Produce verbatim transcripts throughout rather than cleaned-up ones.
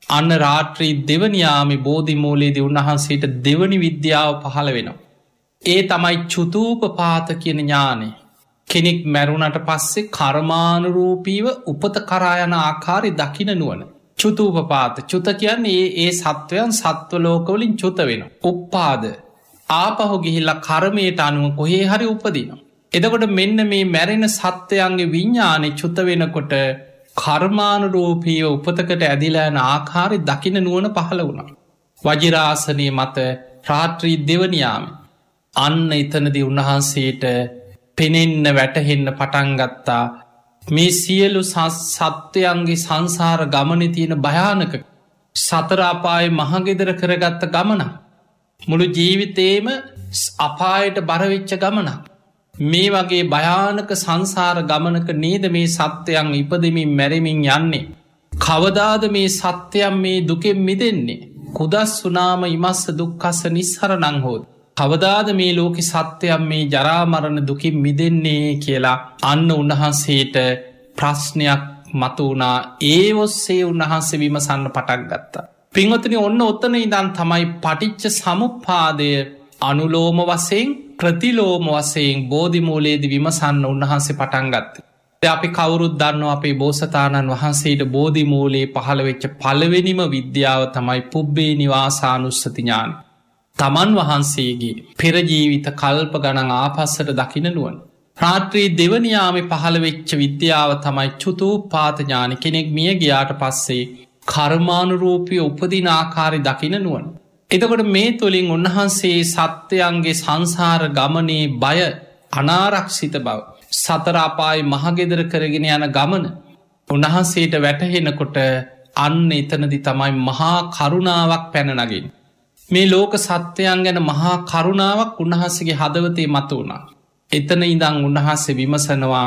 අන්න රාත්‍රී දෙවනියාමේ බෝධි මූලයේදී උන්වහන්සේට දෙවනි විද්‍යාව පහළ වෙනවා. ඒ තමයි චුතූපපාත කියන ඥානය. කෙනෙක් මැරුණට පස්සේ කර්මානුරූපීව උපත කරා යන ආකාරය දකින නුවණ. චුතූපපාත චුත කියන්නේ ඒ ඒ සත්වයන් සත්ව ලෝකවලින් චුත වෙනවා. උප්පාද ආපහු ගිහිල්ලා කර්මයට අනුව කොහේ හරි උපදිනවා. එතකොට මෙන්න මේ මැරෙන සත්වයන්ගේ විඤ්ඤාණය චුත වෙනකොට කර්මානුරූපීව උපතකට ඇදිලා යන ආකාරය දකින නුවණ පහළ වුණා. වජිරාසනයේ මත රාත්‍රී දෙවනියාමේ අන්න එතනදී උන්වහන්සේට පෙනෙන්න වැටහෙන්න පටන් ගත්තා මේ සියලු සත්වයන්ගේ සංසාර ගමනේ තියෙන භයානක සතර අපායේ මහගෙදර කරගත්ත ගමන. මුළු ජීවිතේම අපායට බර වෙච්ච ගමනක්. මේ වගේ භයානක සංසාර ගමනක නේද මේ සත්වයන් ඉපදෙමින් මැරෙමින් යන්නේ. කවදාද මේ සත්වයන් මේ දුකෙන් මිදෙන්නේ? කුදස් සුනාම ඉමස්ස දුක්ඛස්ස නිස්සරණං හෝති. කවදාද මේ ලෝකෙ සත්වයන් මේ ජරා මරණ දුකින් මිදෙන්නේ කියලා අන්න උන්වහන්සේට ප්‍රශ්නයක් මතු වුණා. ඒ ඔස්සේ උන්වහන්සේ විමසන්න පටන් ගත්තා. පින්වතුනි ඔන්න ඔතන ඉඳන් තමයි පටිච්ච සමුප්පාදය අනුලෝම වශයෙන් ප්‍රතිලෝම වශයෙන් බෝධි මූලයේදී විමසන්න උන්වහන්සේ පටන් ගත්තේ. අපි කවුරුත් දන්නවා අපේ බෝසතාණන් වහන්සේට බෝධි මූලයේ පහළ වෙච්ච පළවෙනිම විද්‍යාව තමයි පුබ්බේ නිවාසානුස්සති ඥානය. තමන් වහන්සේගේ පෙර ජීවිත කල්ප ගණන් ආපස්සට දකින නුවණ. රාත්‍රී දෙවනියාමේ පහළ වෙච්ච විද්‍යාව තමයි චුතූපපාත ඥානය. කෙනෙක් මිය ගියාට පස්සේ කර්මානුරූපී උපදින ආකාරය දකින නුවණ. එතකොට මේ තුළින් උන්වහන්සේ සත්වයන්ගේ සංසාර ගමනේ බය අනාරක්ෂිත බව සතර අපායේ මහගෙදර කරගෙන යන ගමන උන්වහන්සේට වැටහෙනකොට අන්න එතනදි තමයි මහා කරුණාවක් පැන නගින්නේ. මේ ලෝක සත්වයන් ගැන මහා කරුණාවක් උන්වහන්සේගේ හදවතේ මතු වුණා. එතන ඉඳන් උන්වහන්සේ විමසනවා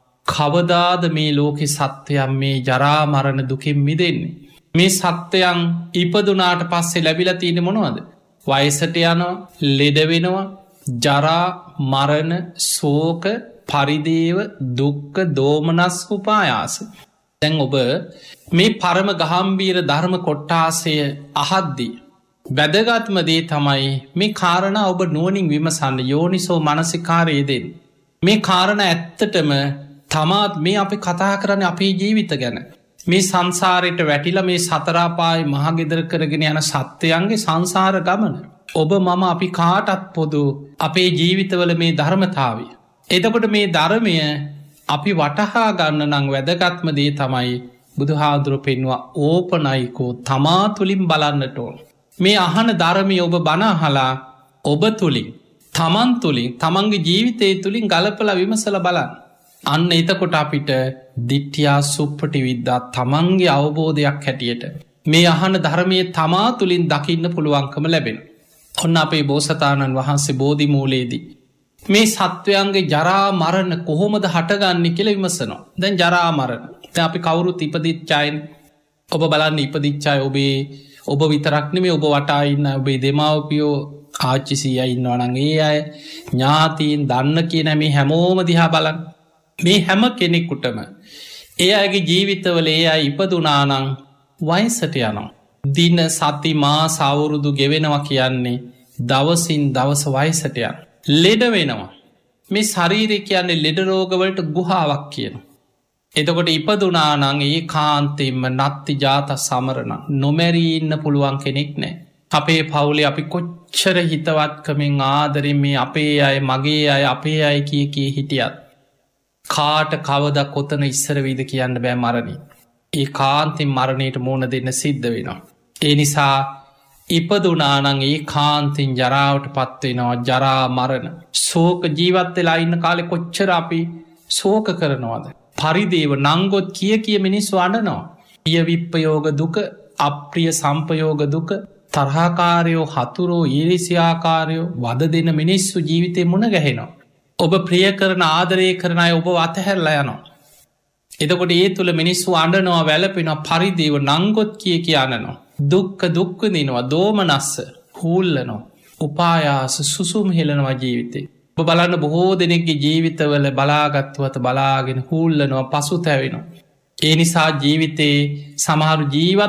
කවදාද මේ ලෝකෙ සත්වයන් මේ ජරා මරණ දුකින් මිදෙන්නේ? මේ සත්වයන් ඉපදුනාට පස්සේ ලැබිලා තියෙන්නේ මොනවද? වයසට යනවා, ලෙඩ වෙනවා, ජරා මරණ, ශෝක, පරිදේව, දුක්ඛ, දෝමනස්, උපායාස. දැන් ඔබ මේ පරම ගාම්භීර ධර්ම කොටාසය අහද්දී වැදගත්ම දේ තමයි මේ කාරණා ඔබ නුවණින් විමසන්න යෝනිසෝ මනසිකාරයේ දෙන්න. මේ කාරණා ඇත්තටම තමාත් මේ අපි කතා කරන්නේ අපේ ජීවිත ගැන. මේ සංසාරයට වැටිලා මේ සතර අපායේ මහගෙදර කරගෙන යන සත්වයන්ගේ සංසාර ගමන. ඔබ මම අපි කාටත් පොදු අපේ ජීවිතවල මේ ධර්මතාවය. එතකොට මේ ධර්මය අපි වටහා ගන්න නම් වැදගත්ම දේ තමයි බුදුහාඳුරෝ පෙන්වුවා ඕපනයිකෝ තමා තුලින් බලන්නට ඕන. මේ අහන ධර්මය ඔබ බණ අහලා ඔබ තුලින් තමන් තුලින් තමන්ගේ ජීවිතය තුලින් ගලපලා විමසලා බලන්න. අන්න එතකොට අපිට දිට්ඨියා සුප්පටි විද්දා තමන්ගේ අවබෝධයක් හැටියට මේ අහන ධර්මයේ තමා තුලින් දකින්න පුළුවන්කම ලැබෙනවා. ඔන්න අපේ බෝසතාණන් වහන්සේ බෝධි මූලයේදී මේ සත්වයන්ගේ ජරා මරණ කොහොමද හටගන්නේ කියලා විමසනවා. දැන් ජරා මරණ. දැන් අපි කවුරුත් ඉපදිච්ච අය ඔබ බලන්න ඉපදිච්ච අය ඔබේ ඔබ විතරක් නෙමෙයි ඔබ වටා ඉන්න ඔබේ දෙමාපියෝ ආච්චි සීයා ඉන්නවා නම් ඒ අය ඥාතීන් දන්න කියන මේ හැමෝම දිහා බලන්න. මේ හැම කෙනෙකුටම ඒ අයගේ ජීවිතවල ඒ අය ඉපදුනා නම් වයසට යනවා. දින සති මාස අවුරුදු ගෙවෙනවා කියන්නේ දවසින් දවස වයසට යනවා. ලෙඩ වෙනවා. මේ ශරීරය කියන්නේ ලෙඩ රෝග වලට ගුහාවක් කියනවා. එතකොට ඉපදුනා නම් ඒ කාන්තෙන්ම නත්ති ජාත සමරණ නොමැරී ඉන්න පුළුවන් කෙනෙක් නෑ. අපේ පවුලේ අපි කොච්චර හිතවත්කමින් ආදරෙන් මේ අපේ අය මගේ අය අපේ අය කිය කී හිටියත් කාට කවදා කොතන ඉස්සර වෙයිද කියන්න බෑ මරණය. ඒ කාන්තෙන් මරණයට මුහුණ දෙන්න සිද්ධ වෙනවා. ඒ නිසා ඉපදුනා නම් ඒ කාන්තෙන් ජරාවට පත් වෙනවා. ජරා මරණ ශෝක ජීවත් වෙලා ඉන්න කාලේ කොච්චර අපි ශෝක කරනවද? පරිදේව නංගොත් කිය කිය මිනිස්සු අඬනවා. පිය විප්පයෝග දුක, අප්‍රිය සම්පයෝග දුක, තරහකාරයෝ හතුරෝ ඊරිසියාකාරයෝ වද දෙන මිනිස්සු ජීවිතේ මුණ ගැහෙනවා. ඔබ ප්‍රිය කරන ආදරය කරන අය ඔබ අතහැරලා යනවා. එතකොට ඒ තුළ මිනිස්සු අඬනවා, වැළපෙනවා, පරිදේව නංගොත් කිය කිය අඬනවා. දුක්ඛ දුක් විඳිනවා, දෝමනස්ස හූල්ලනවා, උපායාස සුසුම් හෙලනවා ජීවිතේ. ඔබ බලන්න බොහෝ දෙනෙක්ගේ ජීවිතවල බලාගත්තුවත බලාගෙන හූල්ලනවා, පසුතැවෙනවා. ඒ නිසා ජීවිතේ සමහරු ජීවත්